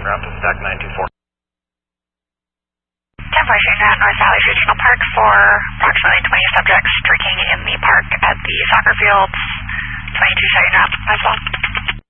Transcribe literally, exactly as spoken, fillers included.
en route to stack nine two four. ten four shooting at North Valley Regional Park for approximately twenty subjects drinking in the park at the soccer fields. twenty-two shutting out as well.